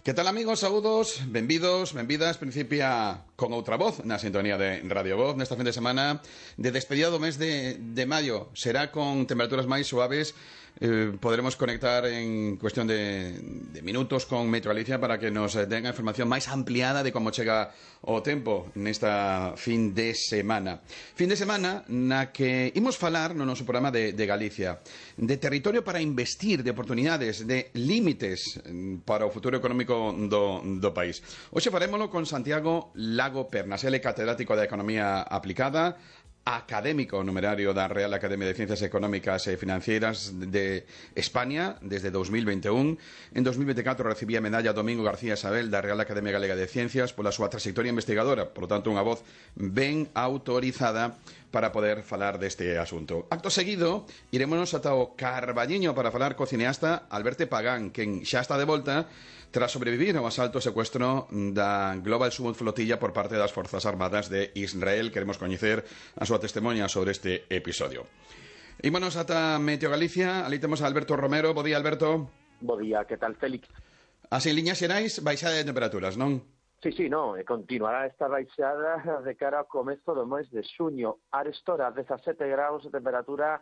Que tal, amigos? Saúdos, benvidas, principia con outra voz na sintonía de Radio Voz nesta fin de semana de despedida do mes de maio. Será con temperaturas máis suaves. Poderemos conectar en cuestión de minutos con Meteo Galicia para que nos tenga información máis ampliada de como chega o tempo nesta fin de semana. Fin de semana na que imos falar no noso programa de Galicia, de territorio para investir, de oportunidades, de límites para o futuro económico do país. Hoxe farémolo con Santiago Lago Pernas, ele catedrático de Economía Aplicada, académico numerario da Real Academia de Ciencias Económicas e Financieras de España desde 2021. En 2024 recibía a medalla Domingo García Sabel da Real Academia Galega de Ciencias pola súa trayectoria investigadora, por lo tanto unha voz ben autorizada para poder falar deste asunto. Acto seguido, irémonos ata o Carballiño para falar co cineasta Alberto Pagán, quen xa está de volta tras sobrevivir ao asalto e secuestro da Global Summit Flotilla por parte das Forzas Armadas de Israel. Queremos coñecer a súa testemunha sobre este episodio. Ímonos ata Meteo Galicia. Ali temos a Alberto Romero. Bo día, Alberto. Bo día, que tal, Félix? Así, en liñas xerais, baixada de temperaturas, non? Sí, non, continuará esta baixada de cara ao comezo do mes de xuño. Arestora, 17 graus de temperatura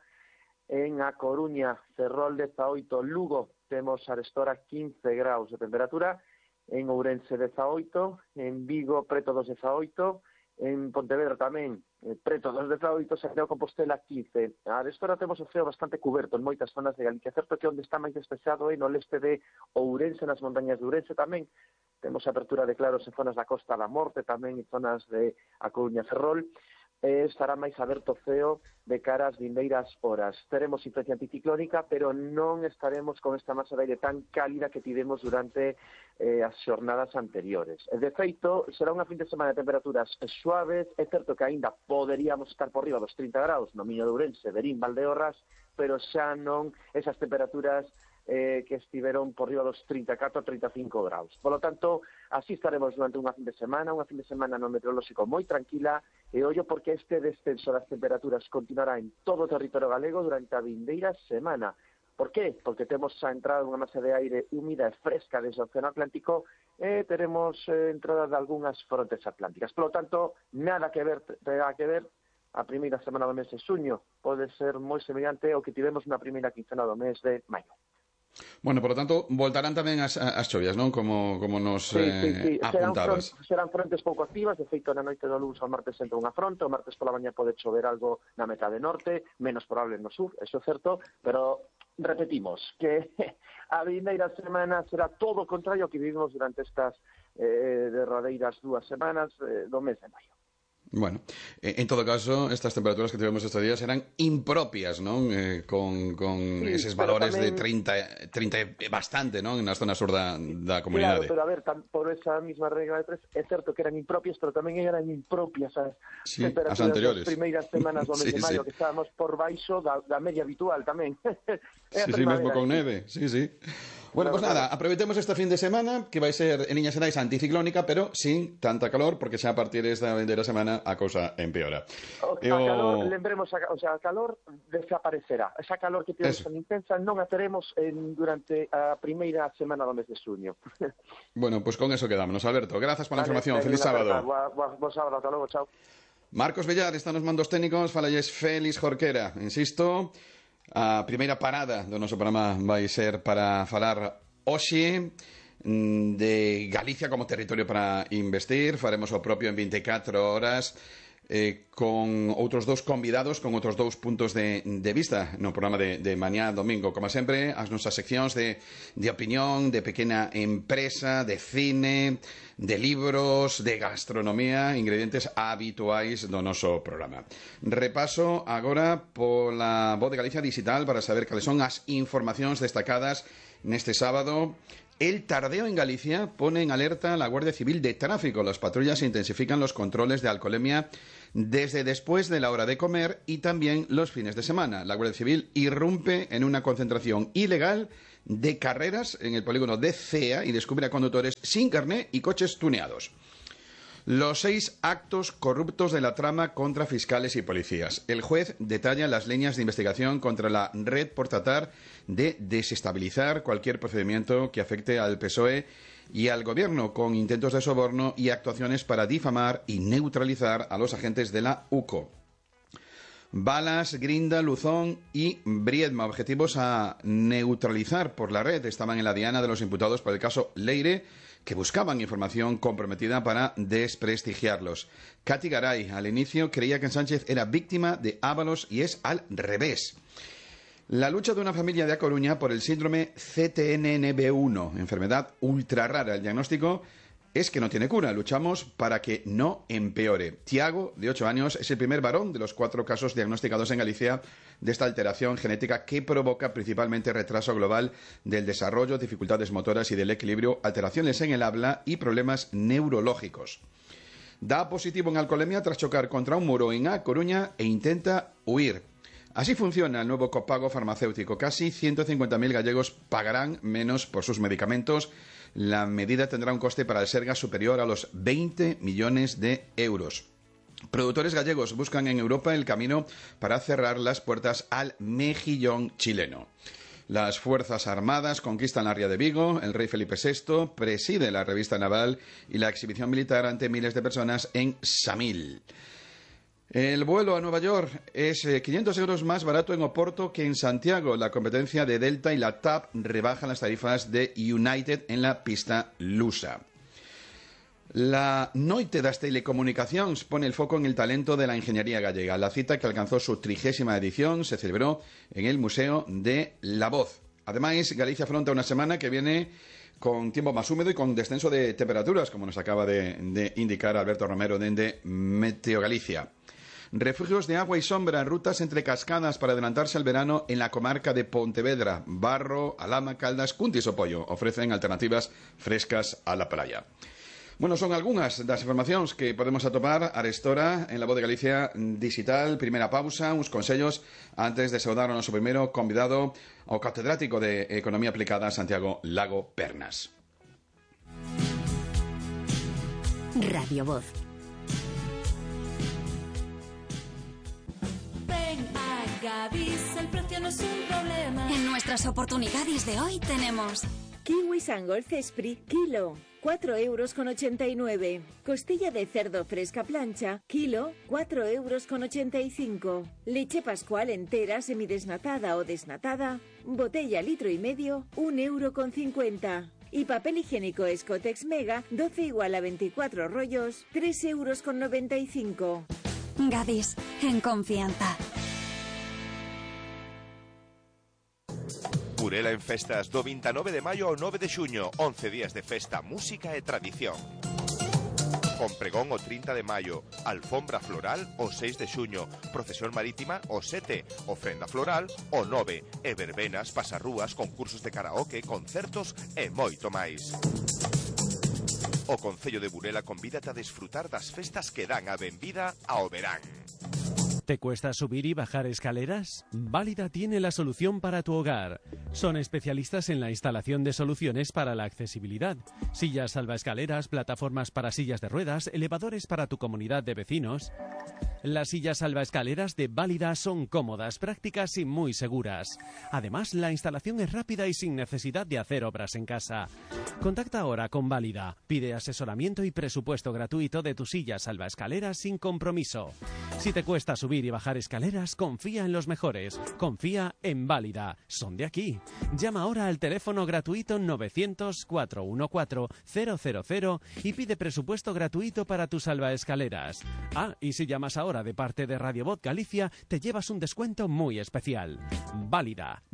en A Coruña, Ferrol 18, Lugo, temos arestora 15 graus de temperatura, en Ourense 18, en Vigo preto dos 18, en Pontevedra tamén preto dos 18, Santiago de Compostela 15. Arestora temos o ceo bastante cuberto en moitas zonas de Galicia, certo que onde está máis despexado é no leste de Ourense, nas montañas de Ourense tamén. Temos apertura de claros en zonas da Costa da Morte, tamén en zonas de A Coruña, Ferrol. Estará máis aberto o ceo de cara ás vindeiras horas. Teremos influencia anticiclónica, pero non estaremos con esta masa de aire tan cálida que tivemos durante as xornadas anteriores. De feito, será unha fin de semana de temperaturas suaves. É certo que aínda poderíamos estar por riba dos 30 graus no Miño de Ourense, Verín, Valdeorras, pero xa non esas temperaturas que estiveron por riba dos 34 a 35 graus. Por lo tanto, así estaremos durante unha fin de semana no meteorolóxico moi tranquila, e ollo porque este descenso das temperaturas continuará en todo o territorio galego durante a vindeira semana. Por qué? Porque temos a entrada dunha masa de aire húmida e fresca desde o Océano Atlántico e teremos entrada de algunhas frontes atlánticas. Por lo tanto, nada que ver, a primeira semana do mes de xuño pode ser moi semellante ao que tivemos na primeira quincena do mes de maio. Bueno, por lo tanto, voltarán tamén as chovias, non? Como nos apuntabas. Serán frontes pouco activas. De feito, na noite do luns ao martes entra unha fronte. O martes pola mañá pode chover algo na metade norte, menos probable no sur, eso é certo, pero repetimos que a vindeira semana será todo o contrario que vivimos durante estas derradeiras 2 semanas do mes de maio. Bueno, en todo caso, estas temperaturas que tivemos estes días eran impropias, non? Con sí, eses valores tamén, de 30 bastante, non? Na zona sur da comunidade. Claro, pero a ver, por esa mesma regla de tres, é certo que eran impropias, pero tamén eran impropias as temperaturas das primeiras semanas do mes de maio, que estábamos por baixo da media habitual tamén. Sí, mesmo con neve, sí. Bueno, pues nada, aproveitemos esta fin de semana, que vai ser en liñas xerais anticiclónica, pero sin tanta calor, porque xa a partir desta vindeira semana a cousa empeora. A calor, lembremos, a calor desaparecerá. Esa calor que temos tan intensa non a teremos durante a primeira semana do mes de xuño. Bueno, pues con eso quedámonos. Alberto, grazas pola información. Feliz sábado. Bo sábado, ata logo, chao. Marcos Bellar está nos mandos técnicos, falalles Félix Jorquera. Insisto, a primeira parada do noso programa vai ser para falar hoxe de Galicia como territorio para investir. Faremos o propio en 24 horas con outros dous convidados, con outros dous puntos de vista no programa de mañá domingo. Como sempre, as nosas seccións de opinión, de pequena empresa, de cine, de libros, de gastronomía, ingredientes habituais do noso programa. Repaso agora pola Voz de Galicia Digital para saber cales son as informacións destacadas neste sábado. El tardeo en Galicia pone en alerta a la Guardia Civil de Tráfico. Las patrullas intensifican los controles de alcoholemia desde después de la hora de comer y también los fines de semana. La Guardia Civil irrumpe en una concentración ilegal de carreras en el polígono de Cea y descubre a conductores sin carné y coches tuneados. Los 6 actos corruptos de la trama contra fiscales y policías. El juez detalla las líneas de investigación contra la red por tratar de desestabilizar cualquier procedimiento que afecte al PSOE y al Gobierno, con intentos de soborno y actuaciones para difamar y neutralizar a los agentes de la UCO. Balas, Grinda, Luzón y Briedma, objetivos a neutralizar por la red, estaban en la diana de los imputados por el caso Leire, que buscaban información comprometida para desprestigiarlos. Katy Garay, al inicio, creía que Sánchez era víctima de Ábalos y es al revés. La lucha de una familia de A Coruña por el síndrome CTNNB1, enfermedad ultra rara. El diagnóstico es que no tiene cura. Luchamos para que no empeore. Tiago, de 8 años, es el primer varón de los 4 casos diagnosticados en Galicia de esta alteración genética que provoca principalmente retraso global del desarrollo, dificultades motoras y del equilibrio, alteraciones en el habla y problemas neurológicos. Da positivo en alcoholemia tras chocar contra un muro en A Coruña e intenta huir. Así funciona el nuevo copago farmacéutico. Casi 150.000 gallegos pagarán menos por sus medicamentos. La medida tendrá un coste para el Sergas superior a los 20 millones de euros. Productores gallegos buscan en Europa el camino para cerrar las puertas al mejillón chileno. Las Fuerzas Armadas conquistan la ría de Vigo. El rey Felipe VI preside la revista naval y la exhibición militar ante miles de personas en Samil. El vuelo a Nueva York es 500 euros más barato en Oporto que en Santiago. La competencia de Delta y la TAP rebajan las tarifas de United en la pista lusa. La Noite das Telecomunicacións pone el foco en el talento de la ingeniería gallega. La cita, que alcanzó su 30ª edición, se celebró en el Museo de la Voz. Además, Galicia afronta una semana que viene con tiempo más húmedo y con descenso de temperaturas, como nos acaba de indicar Alberto Romero desde Meteo Galicia. Refugios de agua y sombra, rutas entre cascadas para adelantarse al verano en la comarca de Pontevedra. Barro, Alhama, Caldas, Cuntis o Pollo ofrecen alternativas frescas a la playa. Bueno, son algunhas das informacións que podemos atopar arestora en La Voz de Galicia Digital. Primeira pausa, uns consellos antes de saudar ao noso primeiro convidado, ao catedrático de Economía Aplicada, Santiago Lago Pernas. Radio Voz. Gadis, el precio no es un problema. En nuestras oportunidades de hoy tenemos kiwi Sangol Cespri, kilo, 4,89 €. Costilla de cerdo fresca plancha, kilo, 4,85 €. Leche Pascual entera, semidesnatada o desnatada, botella 1,5 litros, 1,50 €. Y papel higiénico Escotex Mega, 12 igual a 24 rollos, 3,95 €. Gadis, en confianza. Burela en festas do 29 de maio ao 9 de xuño, 11 días de festa, música e tradición. Con pregón o 30 de maio, alfombra floral o 6 de xuño, procesión marítima o 7, ofrenda floral o 9, e verbenas, pasarrúas, concursos de karaoke, concertos e moito máis. O Concello de Burela convídate a desfrutar das festas que dan a benvida ao verán. ¿Te cuesta subir y bajar escaleras? Válida tiene la solución para tu hogar. Son especialistas en la instalación de soluciones para la accesibilidad. Sillas salvaescaleras, plataformas para sillas de ruedas, elevadores para tu comunidad de vecinos. Las sillas salvaescaleras de Válida son cómodas, prácticas y muy seguras. Además, la instalación es rápida y sin necesidad de hacer obras en casa. Contacta ahora con Válida. Pide asesoramiento y presupuesto gratuito de tu silla salvaescaleras sin compromiso. Si te cuesta subir y bajar escaleras, confía en los mejores. Confía en Válida. Son de aquí. Llama ahora al teléfono gratuito 900-414-000 y pide presupuesto gratuito para tus salvaescaleras. Ah, y si llamas ahora de parte de Radio Voz Galicia, te llevas un descuento muy especial. Válida,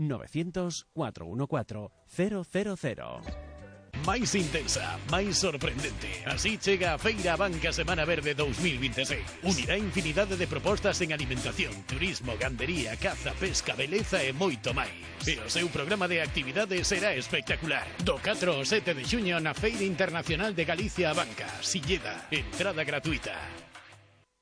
900-414-000. Máis intensa, máis sorprendente. Así chega a Feira Banca Semana Verde 2026. Unirá infinidade de propostas en alimentación, turismo, gandería, caza, pesca, beleza e moito máis. E o seu programa de actividades será espectacular. Do 4 ao 7 de xuño na Feira Internacional de Galicia Banca, Silleda, entrada gratuita.